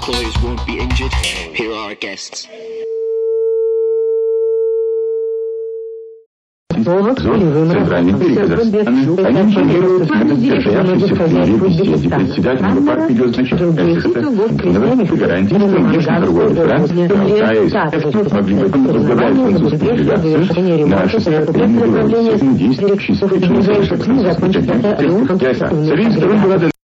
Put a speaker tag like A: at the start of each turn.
A: Employees won't be injured. Here are our guests.
B: Центральный берег Казахстана. Они информируют состоявшейся в Киеве беседе председателем РУПАК видеозначительных качеств гарантий, что внешний торговый транспорт Алтая и СЭФ могли бы возглавлять французскую делегацию на 63 действующей с